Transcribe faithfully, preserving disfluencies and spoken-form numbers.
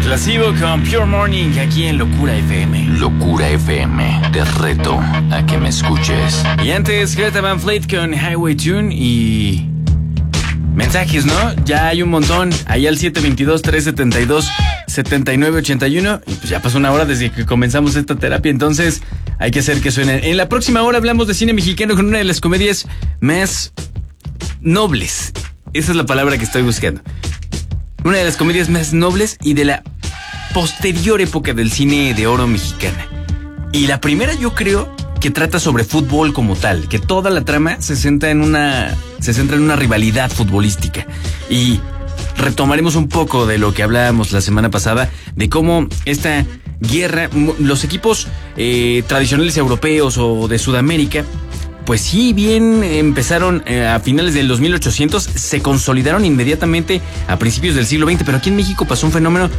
Placebo con Pure Morning aquí en Locura F M. Locura F M, te reto a que me escuches. Y antes, Greta Van Fleet con Highway Tune y... mensajes, ¿no? Ya hay un montón. Ahí al siete dos dos, tres siete dos, siete nueve ocho uno. Y pues ya pasó una hora desde que comenzamos esta terapia, entonces hay que hacer que suenen. En la próxima hora hablamos de cine mexicano con una de las comedias más nobles. Esa es la palabra que estoy buscando. Una de las comedias más nobles y de la posterior época del cine de oro mexicana. Y la primera, yo creo que trata sobre fútbol como tal, que toda la trama se centra en una se centra en una rivalidad futbolística. Y retomaremos un poco de lo que hablábamos la semana pasada, de cómo esta guerra, los equipos eh, tradicionales europeos o de Sudamérica, pues sí, bien empezaron eh, a finales del dos mil ochocientos, se consolidaron inmediatamente a principios del siglo veinte, pero aquí en México pasó un fenómeno